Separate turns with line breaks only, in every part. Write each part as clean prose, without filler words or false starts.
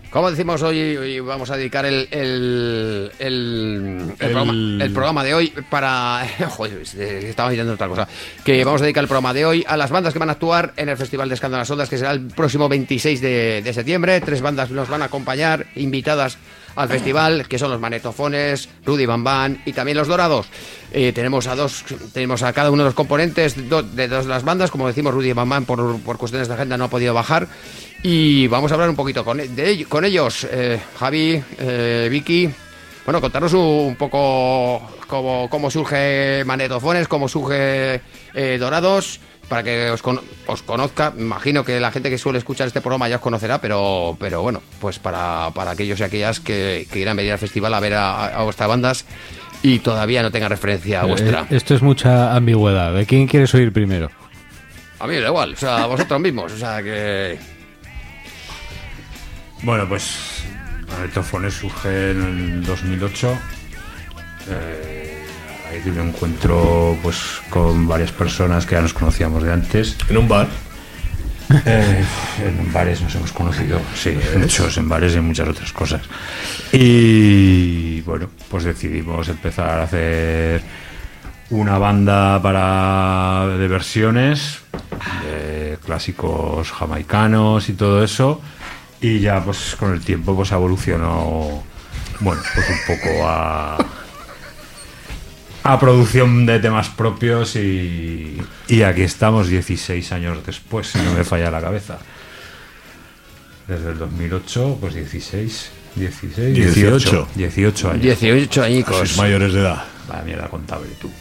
Como decimos hoy vamos a dedicar el programa de hoy para... Joder, estaba mirando otra cosa. Que vamos a dedicar el programa de hoy a las bandas que van a actuar en el Festival de Escándalo Ondas, que será el próximo 26 de septiembre. 3 bandas nos van a acompañar, invitadas al festival, que son los Manetofones, Rudy Van Van y también los Dorados. Tenemos a cada uno de los componentes de dos de las bandas. Como decimos, Rudy Van Van por cuestiones de agenda no ha podido bajar. Y vamos a hablar un poquito con ellos. Javi, Vicky, bueno, contaros un poco cómo surge Manetofones, cómo surge Dorados, para que os conozca. Imagino que la gente que suele escuchar este programa ya os conocerá, pero bueno, pues para aquellos y aquellas que quieran venir al festival a ver a vuestras bandas y todavía no tenga referencia a vuestra.
Esto es mucha ambigüedad. ¿De quién quieres oír primero?
A mí da igual, o sea, vosotros mismos, o sea que...
Bueno, pues Manetofones surge en el 2008 a raíz de un encuentro pues con varias personas que ya nos conocíamos de antes.
¿En un bar?
En bares nos hemos conocido, sí, muchos en bares y en muchas otras cosas. Y bueno, pues decidimos empezar a hacer una banda de versiones de clásicos jamaicanos y todo eso. Y ya pues con el tiempo pues evolucionó, bueno, pues un poco a producción de temas propios y aquí estamos 16 años después, si no me falla la cabeza. Desde el 2008, pues 18 años.
18 añicos.
Sois mayores de edad.
Vaya mierda contable, tú.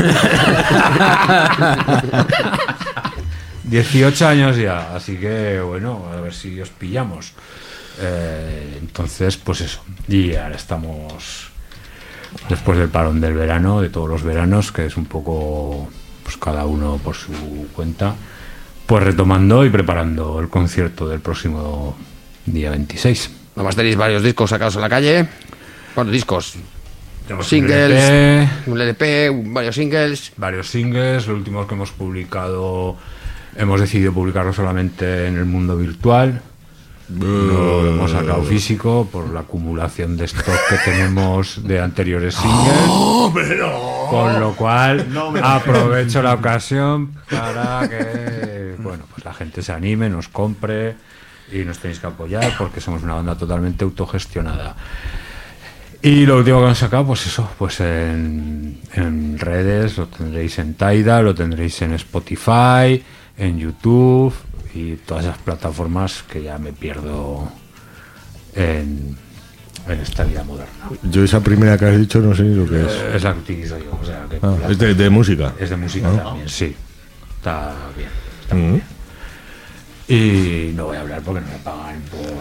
18 años ya, así que bueno, a ver si os pillamos. Entonces, pues eso. Y ahora estamos, después del parón del verano, de todos los veranos, que es un poco, pues cada uno por su cuenta, pues retomando y preparando el concierto del próximo día 26.
Además tenéis varios discos sacados a la calle. ¿Cuántos discos?
Tenemos
Singles, un LP, varios singles.
Varios singles, los últimos que hemos publicado, hemos decidido publicarlo solamente en el mundo virtual. No lo hemos sacado físico por la acumulación de stock que tenemos de anteriores singles. Con lo cual aprovecho la ocasión para que bueno, pues la gente se anime, nos compre y nos tenéis que apoyar porque somos una banda totalmente autogestionada. Y lo último que hemos sacado, pues eso, pues en redes, lo tendréis en Tidal, lo tendréis en Spotify, en YouTube y todas esas plataformas que ya me pierdo en esta vida moderna.
Yo esa primera que has dicho no sé ni lo que es.
Es la que utilizo yo, o sea que
es de música.
Es de música también, sí. Está bien, está muy bien. Y no voy a hablar porque no me pagan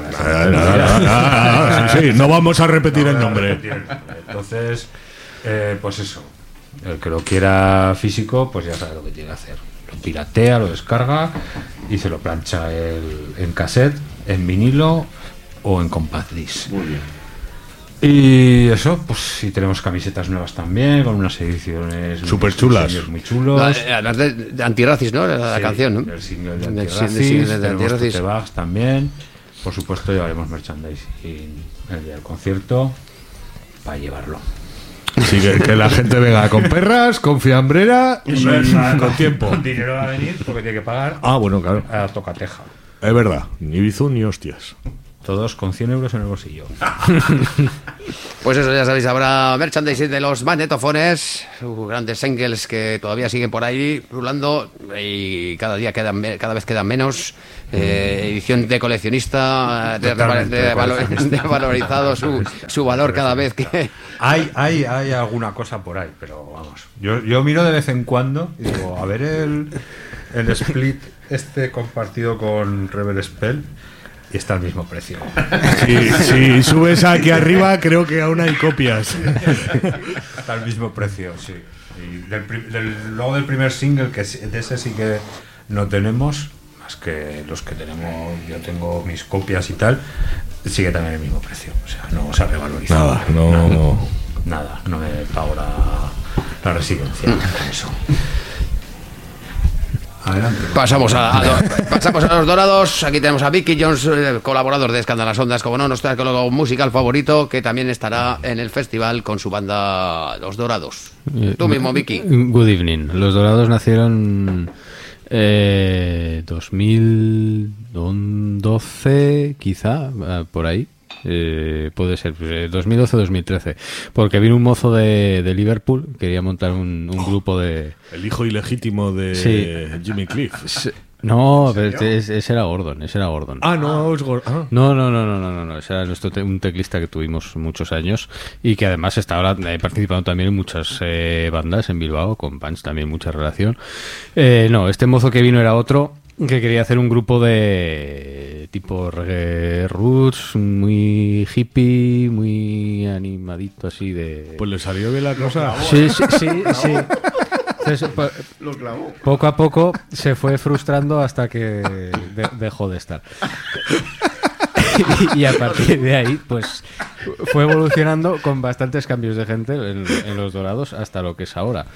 por...
Sí, no vamos a repetir el nombre.
Entonces, pues eso. El que lo quiera físico, pues ya sabe lo que tiene que hacer. Lo piratea, lo descarga y se lo plancha en cassette, en vinilo o en compact disc.
Muy bien.
Y eso, pues sí, tenemos camisetas nuevas también, con unas ediciones
súper chulas,
muy chulos.
Además de Antirracis, ¿no? La canción, ¿no?
El single de Antirracis, tenemos tote bags también. Por supuesto, llevaremos merchandising el día del concierto para llevarlo.
Sí, que la gente venga con perras, con fiambrera y con tiempo.
Con dinero va a venir porque tiene que pagar.
Ah, bueno, claro.
A tocateja.
Es verdad, ni bizum ni hostias.
Todos con 100 euros en el bolsillo.
Pues eso, ya sabéis, habrá merchandising de los Manetofones, grandes singles que todavía siguen por ahí rulando y cada vez quedan menos. Edición de coleccionista, de valorizado su valor cada vez que...
Hay alguna cosa por ahí, pero vamos. Yo miro de vez en cuando y digo, a ver el split este compartido con Rebel Spell. Y está al mismo precio.
Si subes aquí arriba, creo que aún hay copias.
Está al mismo precio, sí. Y luego del primer single, que de ese sí que no tenemos, más que los que tenemos, yo tengo mis copias y tal, sigue también el mismo precio. O sea, no se ha revalorizado.
Nada,
no me pago la residencia con eso. Adelante.
Pasamos a los dorados. Aquí tenemos a Vicky Jones, colaborador de Escándalas Ondas, como no, nuestro arqueólogo musical favorito, que también estará en el festival con su banda Los Dorados. Tú mismo, Vicky.
Good evening. Los Dorados nacieron 2012, quizá, por ahí. Puede ser 2012-2013, porque vino un mozo de Liverpool, quería montar un grupo de...
El hijo ilegítimo de Jimmy Cliff.
No, pero ese era Gordon,
Ah, no, es Gordon.
No, ese era un teclista que tuvimos muchos años y que además está ahora participando también en muchas bandas en Bilbao, con Punch también mucha relación. No, este mozo que vino era otro, que quería hacer un grupo de tipo reggae roots, muy hippie, muy animadito así de...
Pues le salió bien la cosa.
Sí. Entonces,
Lo clavó.
poco a poco se fue frustrando hasta que dejó de estar. Y a partir de ahí, pues fue evolucionando con bastantes cambios de gente en Los Dorados hasta lo que es ahora.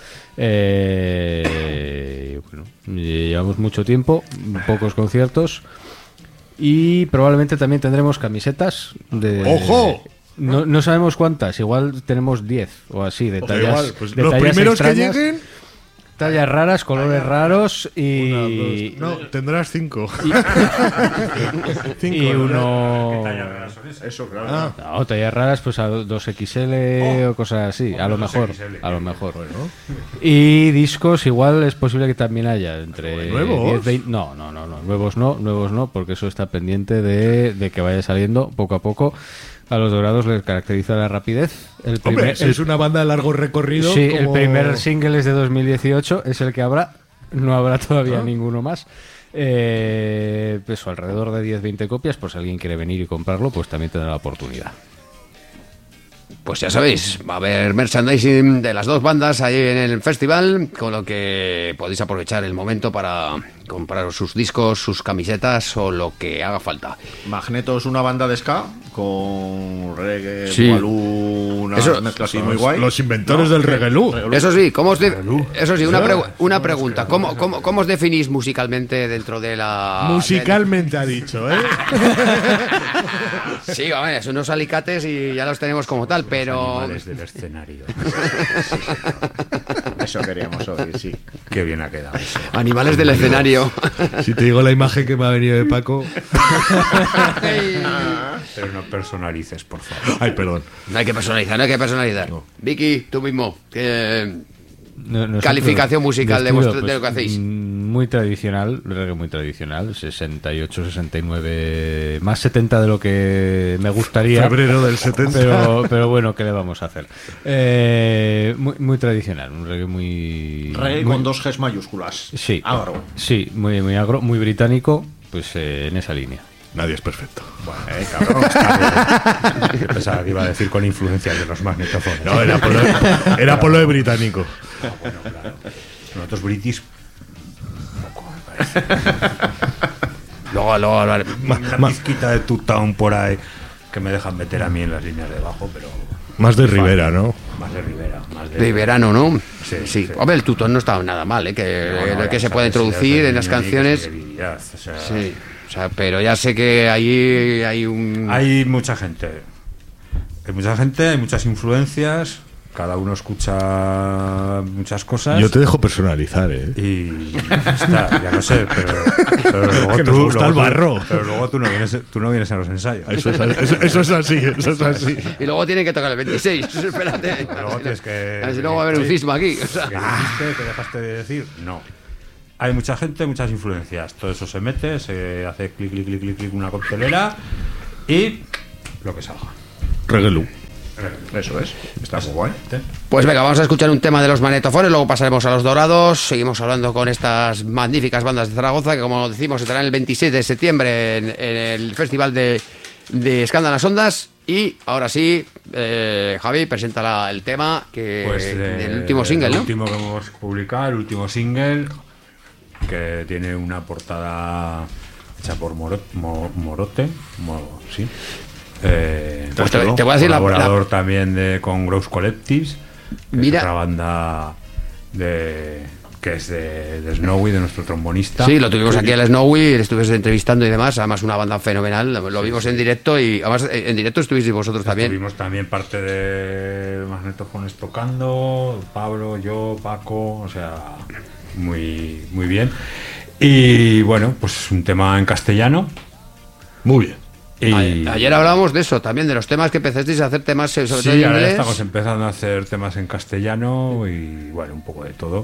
Bueno, llevamos mucho tiempo, pocos conciertos y probablemente también tendremos camisetas de...
¡Ojo!
No sabemos cuántas, igual tenemos 10 o así, de tallas,
igual, pues
de
los
tallas
primeros
extrañas,
que lleguen...
tallas raras, colores raros y...
No, tendrás 5.
Y uno...
Eso, claro.
No, tallas raras, pues a 2XL o cosas así, a lo mejor. Y discos, igual es posible que también haya entre
¿Nuevos?
10, 20... No, nuevos no, porque eso está pendiente de que vaya saliendo poco a poco. A Los Dorados les caracteriza la rapidez.
Hombre, es una banda de largo recorrido.
Sí,
como...
el primer single es de 2018, es el que habrá. No habrá todavía ninguno más. Pues alrededor de 10-20 copias, pues si alguien quiere venir y comprarlo, pues también tendrá la oportunidad.
Pues ya sabéis, va a haber merchandising de las dos bandas ahí en el festival, con lo que podéis aprovechar el momento para comprar sus discos, sus camisetas o lo que haga falta.
Magneto es una banda de ska con reggae,
Sí.
Bugalú, una
Eso-
mezcla así muy guay.
Los inventores del reguelú.
Eso sí, una pregunta. ¿Cómo os definís musicalmente dentro de la...
Musicalmente ha dicho, ¿eh?
Sí, a ver, son unos alicates y ya los tenemos como tal, pero...
Animales del escenario.
Eso queríamos oír, sí.
Qué bien ha quedado eso.
Animales del escenario.
Si te digo la imagen que me ha venido de Paco.
Pero no personalices, por favor.
Ay, perdón.
No hay que personalizar. Vicky, tú mismo.
Nosotros,
Calificación musical de
estilo,
de lo que hacéis.
Muy tradicional, reggae muy tradicional, 68, 69, más 70 de lo que me gustaría.
Febrero del 70.
Pero bueno, ¿qué le vamos a hacer? Muy tradicional, un reggae muy...
Reggae
muy-
con 2 Gs mayúsculas.
Sí,
Agro.
sí, muy agro, muy británico, pues en esa línea.
Nadie es perfecto.
Bueno, cabrón. Está bien. Yo pensaba que iba a decir con influencias de los magnetófonos.
No, era por lo de británico.
Bueno, claro. Nosotros british... poco, me parece. Luego una pizquita de Town por ahí que me dejan meter a mí en las líneas de bajo, pero...
Más de Rivera, ¿no?
Más de Rivera. Más
De verano, ¿no?
Sí.
Hombre, el tutón no estaba nada mal, que se puede introducir en las canciones. Sí. O sea, pero ya sé que ahí hay un...
Hay mucha gente. Hay muchas influencias. Cada uno escucha muchas cosas.
Yo te dejo personalizar, ¿eh?
Y está, ya lo sé, pero luego
Que nos gusta el barro.
Pero luego tú no vienes a los ensayos.
Eso es así.
Y luego tienen que tocar el 26. Espérate.
Luego tienes que...
A ver si luego va a haber un cisma aquí. O sea.
¿Qué dijiste? ¿Qué dejaste de decir? No. Hay mucha gente, muchas influencias. Todo eso se mete, se hace clic, clic, clic, clic, clic, una coctelera y lo que salga.
Reguelú.
Eso es. Está muy guay.
Pues venga, vamos a escuchar un tema de los magnetofones, luego pasaremos a los Dorados, seguimos hablando con estas magníficas bandas de Zaragoza, que como decimos estarán el 26 de septiembre en el Festival de Escándalas Ondas. Y ahora sí, Javi, presenta el tema del último single,
el
¿no?
último que hemos publicado, el último single, que tiene una portada hecha por Morote, sí.
Pues te voy a decir
colaborador también con Gross Collectives, que
Mira.
es otra banda que es de Snowy, de nuestro trombonista.
Sí, lo tuvimos aquí al Snowy, le estuve entrevistando y demás, además una banda fenomenal, lo vimos en directo y además en directo estuvisteis vosotros también.
Tuvimos también parte de Magnetofones tocando, Pablo, yo, Paco, o sea, muy, muy bien. Y bueno, pues un tema en castellano.
Muy bien.
Y
Ayer hablábamos de eso, también de los temas que empezasteis a hacer temas sobre todo en
sí, ahora
inglés.
estamos empezando a hacer temas en castellano y bueno, un poco de todo.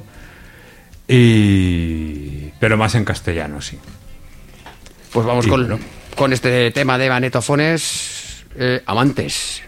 Pero más en castellano, sí.
Pues vamos
Y
con,
bueno.
con este tema de Magnetofones, Amantes.